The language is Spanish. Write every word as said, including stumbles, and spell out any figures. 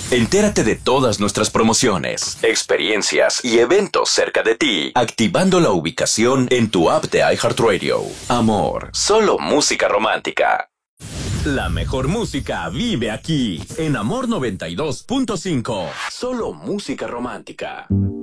Entérate de todas nuestras promociones, experiencias y eventos cerca de ti, activando la ubicación en tu app de iHeartRadio. Amor, solo música romántica. La mejor música vive aquí, en Amor noventa y dos punto cinco. Solo música romántica.